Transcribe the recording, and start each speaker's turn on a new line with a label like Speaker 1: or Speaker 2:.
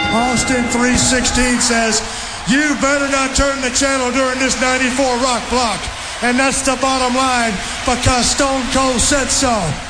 Speaker 1: Austin 316 says, you better not turn the channel during this 94 rock block. And that's the bottom line, because Stone Cold said so.